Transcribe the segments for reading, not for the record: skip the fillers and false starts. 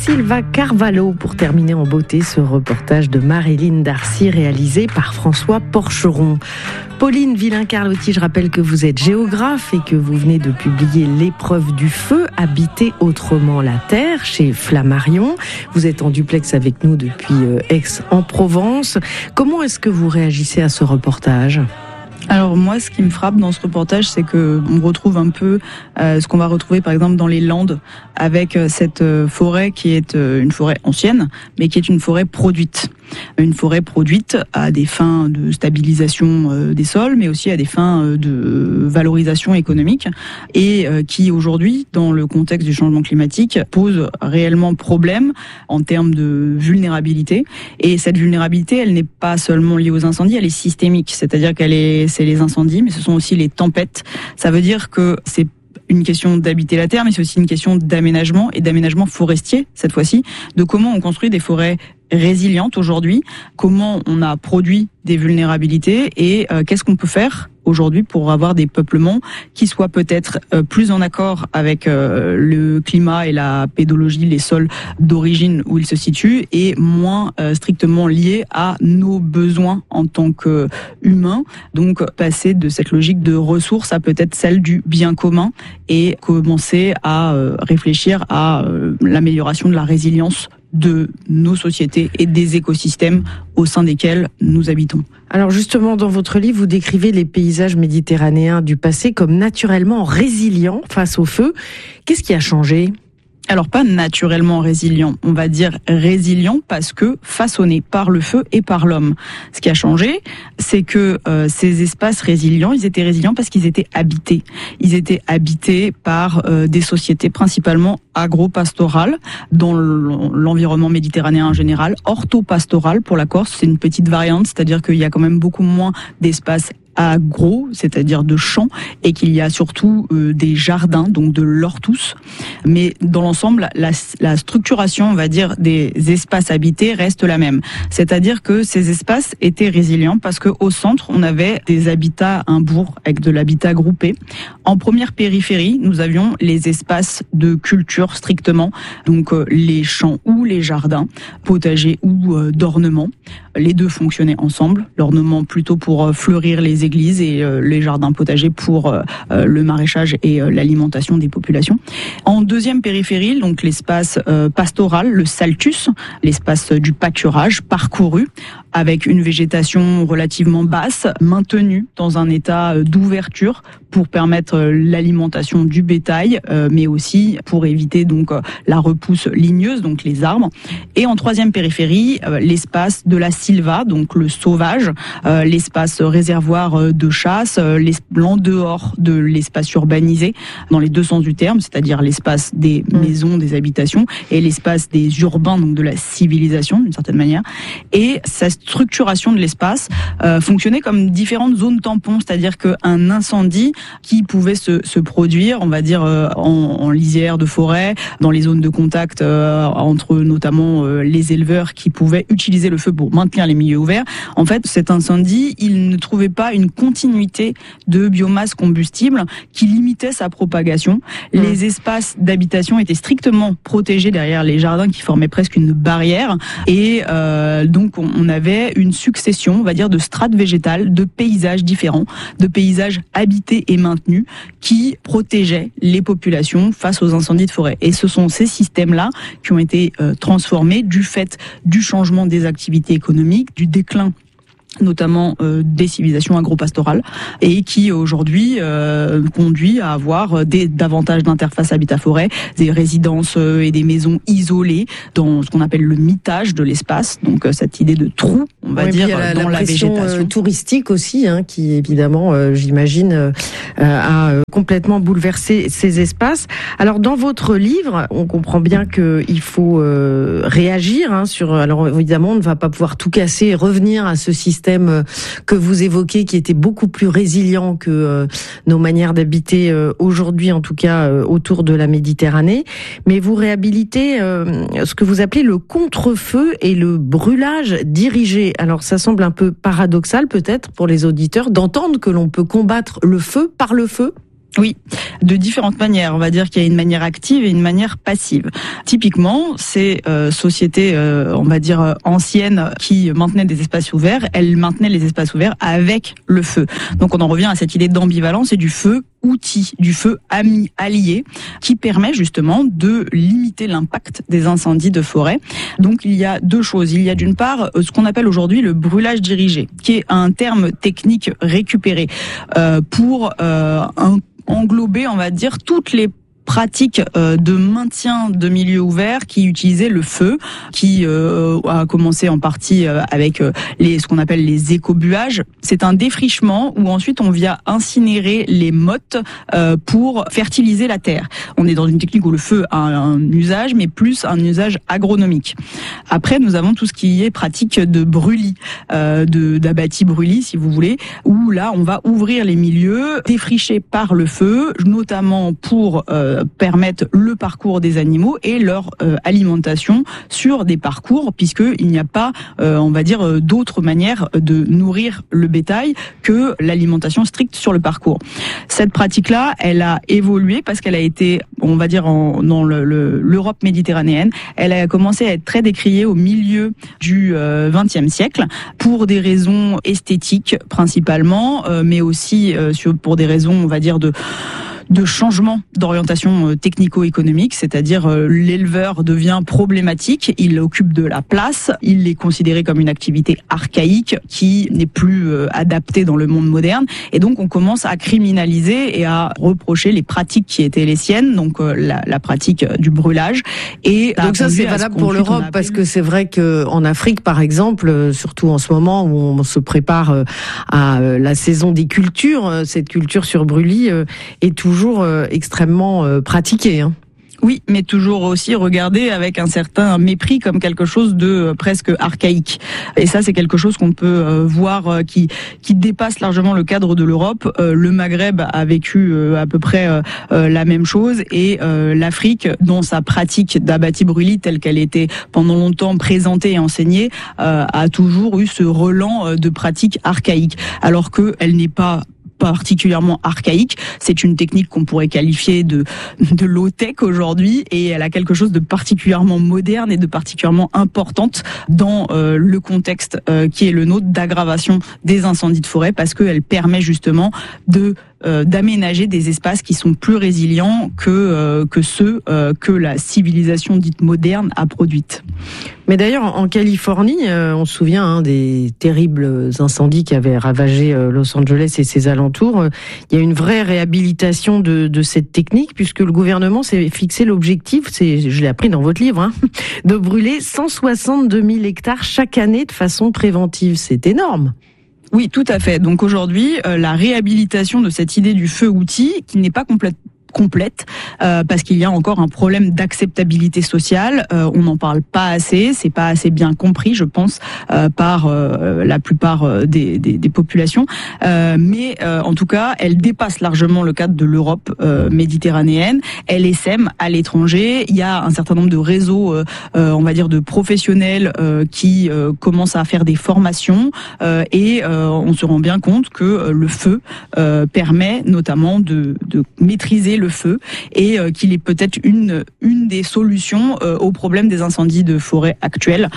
Silva Carvalho pour terminer en beauté ce reportage de Marilyn Darcy réalisé par François Porcheron. Pauline Villain-Carlotti, je rappelle que vous êtes géographe et que vous venez de publier L'épreuve du feu, habiter autrement la terre chez Flammarion. Vous êtes en duplex avec nous depuis Aix-en-Provence. Comment est-ce que vous réagissez à ce reportage ? Alors moi, ce qui me frappe dans ce reportage, c'est que on retrouve un peu ce qu'on va retrouver par exemple dans les Landes, avec cette forêt qui est une forêt ancienne, mais qui est une forêt produite. Une forêt produite à des fins de stabilisation des sols, mais aussi à des fins de valorisation économique, et qui aujourd'hui, dans le contexte du changement climatique, pose réellement problème en termes de vulnérabilité. Et cette vulnérabilité, elle n'est pas seulement liée aux incendies, elle est systémique, c'est-à-dire c'est les incendies, mais ce sont aussi les tempêtes. Ça veut dire que c'est une question d'habiter la terre, mais c'est aussi une question d'aménagement et d'aménagement forestier, cette fois-ci, de comment on construit des forêts résilientes aujourd'hui, comment on a produit des vulnérabilités et qu'est-ce qu'on peut faire aujourd'hui pour avoir des peuplements qui soient peut-être plus en accord avec le climat et la pédologie, les sols d'origine où ils se situent, et moins strictement liés à nos besoins en tant qu'humains. Donc passer de cette logique de ressources à peut-être celle du bien commun et commencer à réfléchir à l'amélioration de la résilience de nos sociétés et des écosystèmes au sein desquels nous habitons. Alors justement, dans votre livre, vous décrivez les paysages méditerranéens du passé comme naturellement résilients face au feu. Qu'est-ce qui a changé ? Alors pas naturellement résilient, on va dire résilient parce que façonné par le feu et par l'homme. Ce qui a changé, c'est que ces espaces résilients, ils étaient résilients parce qu'ils étaient habités. Ils étaient habités par des sociétés principalement agro-pastorales dans l'environnement méditerranéen en général, orthopastorales pour la Corse, c'est une petite variante, c'est-à-dire qu'il y a quand même beaucoup moins d'espaces agro, c'est-à-dire de champs, et qu'il y a surtout des jardins, donc de l'hortus. Mais dans l'ensemble, la structuration, on va dire, des espaces habités reste la même. C'est-à-dire que ces espaces étaient résilients parce qu'au centre, on avait des habitats, un bourg avec de l'habitat groupé. En première périphérie, nous avions les espaces de culture strictement, donc les champs ou les jardins, potagers ou d'ornement. Les deux fonctionnaient ensemble, l'ornement plutôt pour fleurir les églises et les jardins potagers pour le maraîchage et l'alimentation des populations. En deuxième périphérie, donc l'espace pastoral, le saltus, l'espace du pâturage parcouru avec une végétation relativement basse, maintenue dans un état d'ouverture pour permettre l'alimentation du bétail, mais aussi pour éviter donc la repousse ligneuse, donc les arbres. Et en troisième périphérie, l'espace de la silva, donc le sauvage, l'espace réservoir de chasse, en dehors de l'espace urbanisé, dans les deux sens du terme, c'est-à-dire l'espace des maisons, des habitations, et l'espace des urbains, donc de la civilisation d'une certaine manière. Et sa structuration de l'espace fonctionnait comme différentes zones tampons, c'est-à-dire qu'un incendie qui pouvait se produire, on va dire en lisière de forêt, dans les zones de contact entre notamment les éleveurs qui pouvaient utiliser le feu pour maintenir les milieux ouverts. En fait, cet incendie, il ne trouvait pas une continuité de biomasse combustible qui limitait sa propagation. Les espaces d'habitation étaient strictement protégés derrière les jardins qui formaient presque une barrière, et donc on avait une succession, on va dire, de strates végétales, de paysages différents, de paysages habités et maintenus qui protégeaient les populations face aux incendies de forêt. Et ce sont ces systèmes-là qui ont été transformés du fait du changement des activités économiques, du déclin notamment des civilisations agro-pastorales, et qui aujourd'hui conduit à avoir davantage d'interfaces habitat-forêt, des résidences et des maisons isolées dans ce qu'on appelle le mitage de l'espace, donc cette idée de trou, on va dire, dans la végétation. Touristique aussi, qui évidemment, j'imagine, a complètement bouleversé ces espaces. Alors dans votre livre, on comprend bien qu'il faut réagir alors évidemment, on ne va pas pouvoir tout casser et revenir à ce système que vous évoquez, qui était beaucoup plus résilient que nos manières d'habiter aujourd'hui, en tout cas autour de la Méditerranée. Mais vous réhabilitez ce que vous appelez le contre-feu et le brûlage dirigé. Alors ça semble un peu paradoxal peut-être pour les auditeurs d'entendre que l'on peut combattre le feu par le feu. Oui, de différentes manières. On va dire qu'il y a une manière active et une manière passive. Typiquement, ces sociétés, on va dire anciennes, qui maintenaient des espaces ouverts, elles maintenaient les espaces ouverts avec le feu. Donc on en revient à cette idée d'ambivalence et du feu outil, du feu ami allié, qui permet justement de limiter l'impact des incendies de forêt. Donc il y a deux choses. Il y a d'une part ce qu'on appelle aujourd'hui le brûlage dirigé, qui est un terme technique récupéré pour englober, on va dire, toutes les pratiques de maintien de milieux ouverts qui utilisaient le feu, qui a commencé en partie avec ce qu'on appelle les écobuages. C'est un défrichement où ensuite on vient incinérer les mottes pour fertiliser la terre. On est dans une technique où le feu a un usage, mais plus un usage agronomique. Après, nous avons tout ce qui est pratique de brûlis, d'abattis brûlis, si vous voulez, où là on va ouvrir les milieux défrichés par le feu, notamment pour permettre le parcours des animaux et leur alimentation sur des parcours, puisqu'il n'y a pas, on va dire, d'autres manières de nourrir le bétail que l'alimentation stricte sur le parcours. Cette pratique-là, elle a évolué parce qu'elle a été, on va dire, dans l'Europe méditerranéenne, elle a commencé à être très décriée au milieu du XXe siècle pour des raisons esthétiques principalement, mais aussi pour des raisons, on va dire, de changement d'orientation technico-économique, c'est-à-dire l'éleveur devient problématique, il occupe de la place, il est considéré comme une activité archaïque qui n'est plus adaptée dans le monde moderne, et donc on commence à criminaliser et à reprocher les pratiques qui étaient les siennes, donc la pratique du brûlage. Et donc ça c'est valable pour l'Europe, parce que c'est vrai qu'en Afrique par exemple, surtout en ce moment où on se prépare à la saison des cultures, cette culture sur brûlis est toujours extrêmement pratiquée. Oui, mais toujours aussi regardé avec un certain mépris comme quelque chose de presque archaïque. Et ça, c'est quelque chose qu'on peut voir qui dépasse largement le cadre de l'Europe. Le Maghreb a vécu à peu près la même chose, et l'Afrique, dans sa pratique d'abattis brûlis telle qu'elle était pendant longtemps présentée et enseignée, a toujours eu ce relent de pratique archaïque, alors qu'elle n'est pas particulièrement archaïque. C'est une technique qu'on pourrait qualifier de low-tech aujourd'hui, et elle a quelque chose de particulièrement moderne et de particulièrement importante dans le contexte qui est le nôtre d'aggravation des incendies de forêt, parce qu'elle permet justement d'aménager des espaces qui sont plus résilients que ceux que la civilisation dite moderne a produite. Mais d'ailleurs, en Californie, on se souvient des terribles incendies qui avaient ravagé Los Angeles et ses alentours. Il y a une vraie réhabilitation de cette technique, puisque le gouvernement s'est fixé l'objectif, je l'ai appris dans votre livre, de brûler 162 000 hectares chaque année de façon préventive. C'est énorme. Oui, tout à fait. Donc aujourd'hui, la réhabilitation de cette idée du feu-outil, qui n'est pas complète, parce qu'il y a encore un problème d'acceptabilité sociale. On n'en parle pas assez, c'est pas assez bien compris, je pense, par la plupart des populations. Mais en tout cas, elle dépasse largement le cadre de l'Europe méditerranéenne. Elle essaime à l'étranger. Il y a un certain nombre de réseaux, on va dire, de professionnels qui commencent à faire des formations, et on se rend bien compte que le feu permet notamment de maîtriser le feu, et qu'il est peut-être une des solutions au problème des incendies de forêt actuels.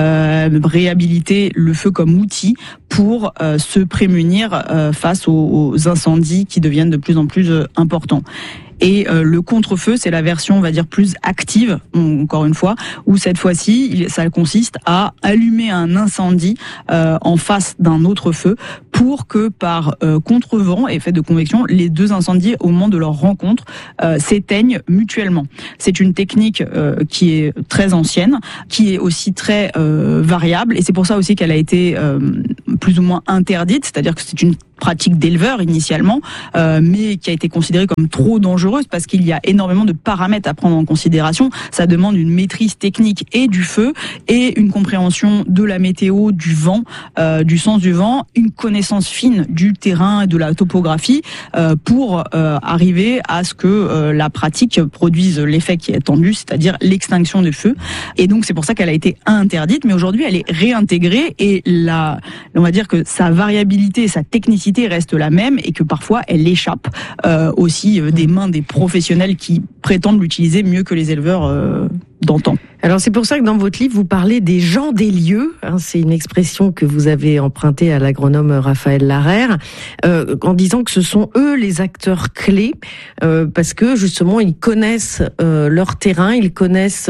Réhabiliter le feu comme outil pour se prémunir face aux incendies qui deviennent de plus en plus importants. Et le contre-feu, c'est la version, on va dire, plus active, encore une fois, où cette fois-ci, ça consiste à allumer un incendie en face d'un autre feu, pour que par contre-vent, effet de convection, les deux incendies, au moment de leur rencontre, s'éteignent mutuellement. C'est une technique qui est très ancienne, qui est aussi très variable, et c'est pour ça aussi qu'elle a été plus ou moins interdite, c'est-à-dire que c'est une pratique d'éleveur initialement, mais qui a été considérée comme trop dangereuse parce qu'il y a énormément de paramètres à prendre en considération. Ça demande une maîtrise technique et du feu, et une compréhension de la météo, du vent, du sens du vent, une connaissance fine du terrain et de la topographie pour arriver à ce que la pratique produise l'effet qui est attendu, c'est-à-dire l'extinction du feu. Et donc c'est pour ça qu'elle a été interdite, mais aujourd'hui elle est réintégrée, et on va dire que sa variabilité et sa technicité nécessité reste la même et que parfois elle échappe aussi des mains des professionnels qui prétendent l'utiliser mieux que les éleveurs d'antan. Alors c'est pour ça que dans votre livre, vous parlez des gens des lieux. C'est une expression que vous avez empruntée à l'agronome Raphaël Larère, en disant que ce sont eux les acteurs clés, parce que justement ils connaissent leur terrain, ils connaissent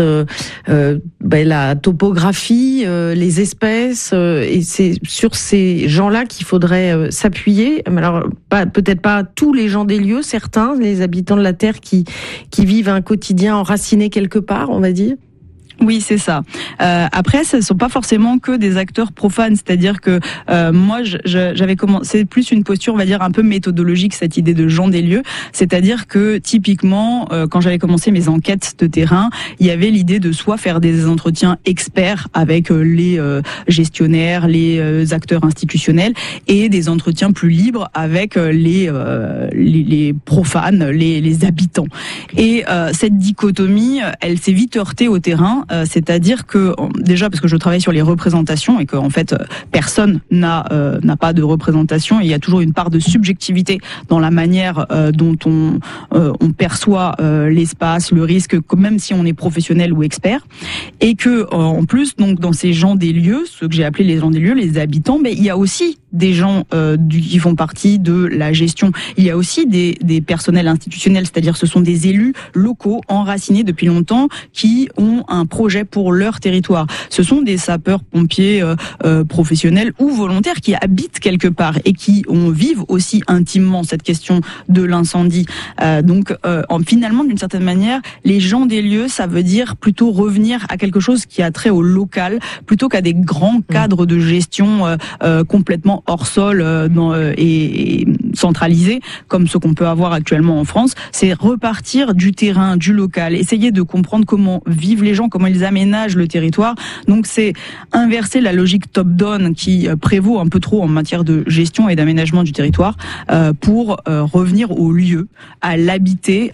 la topographie, les espèces, et c'est sur ces gens-là qu'il faudrait s'appuyer. Alors peut-être pas tous les gens des lieux, certains, les habitants de la terre qui vivent un quotidien enraciné quelque part, on va dire. Oui, c'est ça. Après, ce ne sont pas forcément que des acteurs profanes, c'est-à-dire que moi, j'avais commencé plus une posture, on va dire, un peu méthodologique, cette idée de gens des lieux, c'est-à-dire que typiquement, quand j'avais commencé mes enquêtes de terrain, il y avait l'idée de soit faire des entretiens experts avec les gestionnaires, les acteurs institutionnels, et des entretiens plus libres avec les profanes, les habitants. Et cette dichotomie, elle s'est vite heurtée au terrain. C'est-à-dire que déjà parce que je travaille sur les représentations et que en fait personne n'a pas de représentation, et il y a toujours une part de subjectivité dans la manière dont on perçoit l'espace, le risque, même si on est professionnel ou expert, et que en plus donc dans ces gens des lieux, ceux que j'ai appelés les gens des lieux, les habitants, mais il y a aussi des gens qui font partie de la gestion. Il y a aussi des personnels institutionnels, c'est-à-dire ce sont des élus locaux enracinés depuis longtemps qui ont un projet pour leur territoire. Ce sont des sapeurs-pompiers professionnels ou volontaires qui habitent quelque part et qui vivent aussi intimement cette question de l'incendie. Finalement, d'une certaine manière, les gens des lieux, ça veut dire plutôt revenir à quelque chose qui a trait au local, plutôt qu'à des grands cadres de gestion complètement hors sol et centralisés, comme ce qu'on peut avoir actuellement en France. C'est repartir du terrain, du local, essayer de comprendre comment vivent les gens, comment ils aménagent le territoire. Donc c'est inverser la logique top-down qui prévaut un peu trop en matière de gestion et d'aménagement du territoire pour revenir au lieu, à l'habiter,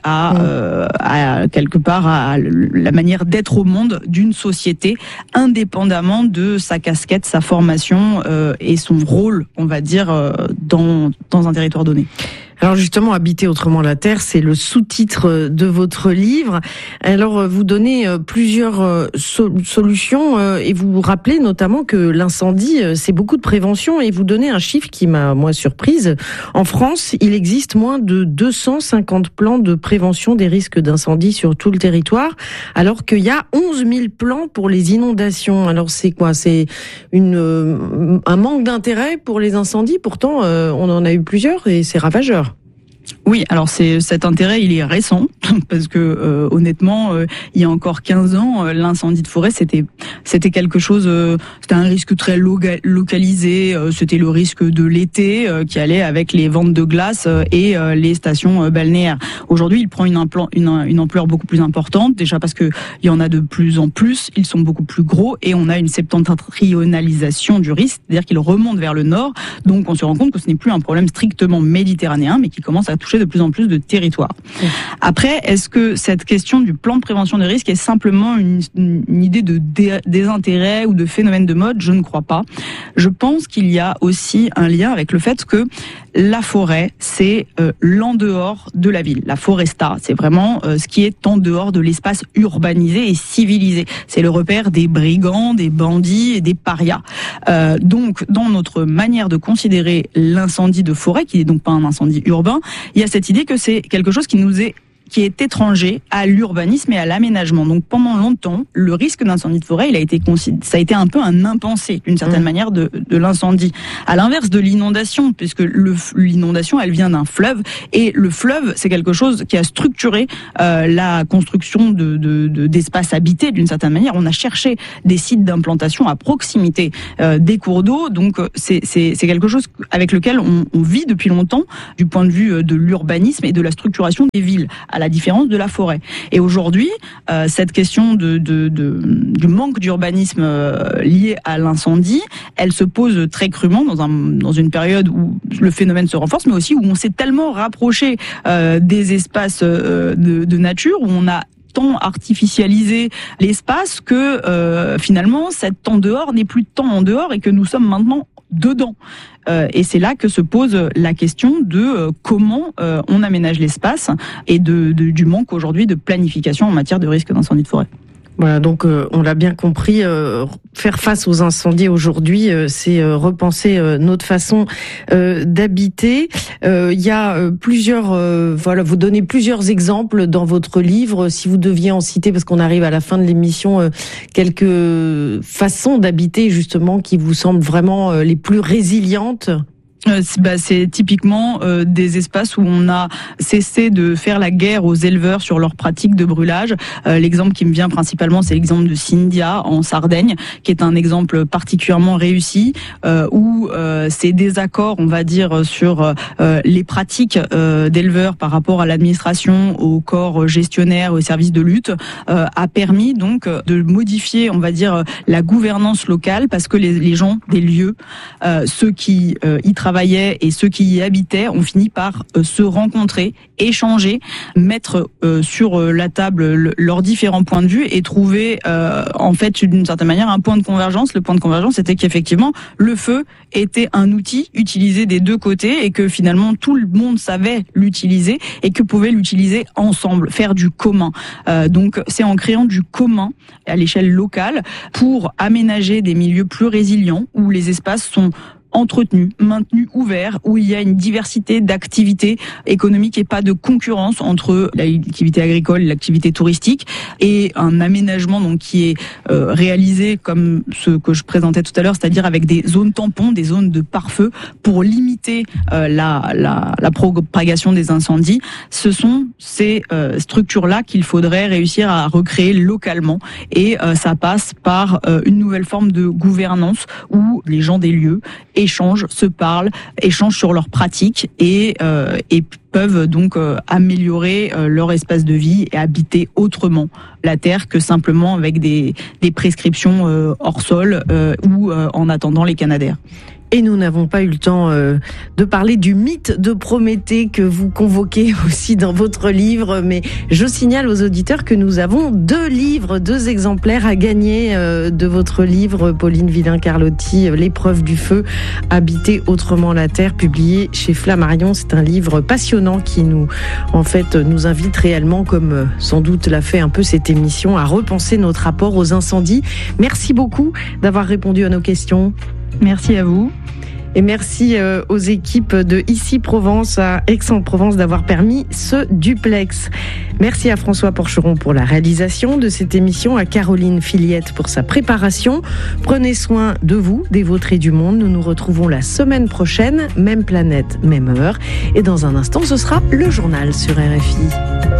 à quelque part à la manière d'être au monde d'une société, indépendamment de sa casquette, sa formation et son rôle, on va dire, dans un territoire donné. Alors justement, habiter autrement la terre, c'est le sous-titre de votre livre. Alors vous donnez plusieurs solutions et vous rappelez notamment que l'incendie, c'est beaucoup de prévention, et vous donnez un chiffre qui m'a moi surprise. En France, il existe moins de 250 plans de prévention des risques d'incendie sur tout le territoire, alors qu'il y a 11 000 plans pour les inondations. Alors c'est quoi ? C'est un manque d'intérêt pour les incendies. Pourtant, on en a eu plusieurs et c'est ravageur. Oui, alors cet intérêt, il est récent, parce que honnêtement, il y a encore 15 ans, l'incendie de forêt, c'était quelque chose, c'était un risque très localisé, c'était le risque de l'été qui allait avec les ventes de glace et les stations balnéaires. Aujourd'hui, il prend une ampleur beaucoup plus importante, déjà parce que il y en a de plus en plus, ils sont beaucoup plus gros, et on a une septentrionalisation du risque, c'est-à-dire qu'il remonte vers le nord, donc on se rend compte que ce n'est plus un problème strictement méditerranéen, mais qui commence à toucher de plus en plus de territoires. Après, est-ce que cette question du plan de prévention des risques est simplement une idée de désintérêt ou de phénomène de mode ? Je ne crois pas. Je pense qu'il y a aussi un lien avec le fait que la forêt, c'est l'en dehors de la ville. La foresta, c'est vraiment ce qui est en dehors de l'espace urbanisé et civilisé. C'est le repère des brigands, des bandits et des parias. Donc, dans notre manière de considérer l'incendie de forêt, qui n'est donc pas un incendie urbain, il y a cette idée que c'est quelque chose qui est étranger à l'urbanisme et à l'aménagement. Donc pendant longtemps, le risque d'incendie de forêt, ça a été un peu un impensé d'une certaine manière de l'incendie. À l'inverse de l'inondation, puisque l'inondation, elle vient d'un fleuve, et le fleuve, c'est quelque chose qui a structuré la construction d'espaces habités d'une certaine manière. On a cherché des sites d'implantation à proximité des cours d'eau, donc c'est quelque chose avec lequel on vit depuis longtemps du point de vue de l'urbanisme et de la structuration des villes, à la différence de la forêt. Et aujourd'hui, cette question du manque d'urbanisme lié à l'incendie, elle se pose très crûment dans une période où le phénomène se renforce, mais aussi où on s'est tellement rapproché des espaces de nature, où on a tant artificialisé l'espace que finalement cet en dehors n'est plus tant en dehors, et que nous sommes maintenant dedans. Et c'est là que se pose la question de comment on aménage l'espace et du manque aujourd'hui de planification en matière de risque d'incendie de forêt. Voilà, donc on l'a bien compris, faire face aux incendies aujourd'hui, c'est repenser notre façon d'habiter. Il y a plusieurs, vous donnez plusieurs exemples dans votre livre. Si vous deviez en citer, parce qu'on arrive à la fin de l'émission, quelques façons d'habiter justement qui vous semblent vraiment les plus résilientes. C'est typiquement des espaces où on a cessé de faire la guerre aux éleveurs sur leurs pratiques de brûlage. L'exemple qui me vient principalement, c'est l'exemple de Sindia en Sardaigne, qui est un exemple particulièrement réussi, où ces désaccords, on va dire, sur les pratiques d'éleveurs par rapport à l'administration, au corps gestionnaire, aux services de lutte, a permis donc de modifier, on va dire, la gouvernance locale, parce que les gens des lieux, ceux qui y travaillaient et ceux qui y habitaient ont fini par se rencontrer, échanger, mettre sur la table leurs différents points de vue et trouver en fait d'une certaine manière un point de convergence. Le point de convergence c'était qu'effectivement le feu était un outil utilisé des deux côtés et que finalement tout le monde savait l'utiliser et que pouvait l'utiliser ensemble, faire du commun. Donc c'est en créant du commun à l'échelle locale pour aménager des milieux plus résilients où les espaces sont entretenu, maintenu, ouvert, où il y a une diversité d'activités économiques et pas de concurrence entre l'activité agricole et l'activité touristique, et un aménagement donc qui est réalisé comme ce que je présentais tout à l'heure, c'est-à-dire avec des zones tampons, des zones de pare-feu pour limiter la propagation des incendies. Ce sont ces structures-là qu'il faudrait réussir à recréer localement, et ça passe par une nouvelle forme de gouvernance où les gens des lieux échangent, se parlent, échangent sur leurs pratiques et peuvent donc améliorer leur espace de vie et habiter autrement la terre que simplement avec des prescriptions hors sol ou en attendant les canadaires. Et nous n'avons pas eu le temps de parler du mythe de Prométhée que vous convoquez aussi dans votre livre, mais je signale aux auditeurs que nous avons 2 livres, 2 exemplaires à gagner de votre livre, Pauline Villain-Carlotti, L'épreuve du feu, habiter autrement la terre, publié chez Flammarion. C'est un livre passionnant qui nous invite réellement, comme sans doute l'a fait un peu cette émission, à repenser notre rapport aux incendies. Merci beaucoup d'avoir répondu à nos questions. Merci à vous. Et merci aux équipes de Ici Provence à Aix-en-Provence d'avoir permis ce duplex. Merci à François Porcheron pour la réalisation de cette émission, à Caroline Filiette pour sa préparation. Prenez soin de vous, des vôtres et du monde. Nous nous retrouvons la semaine prochaine, même planète, même heure. Et dans un instant, ce sera le journal sur RFI.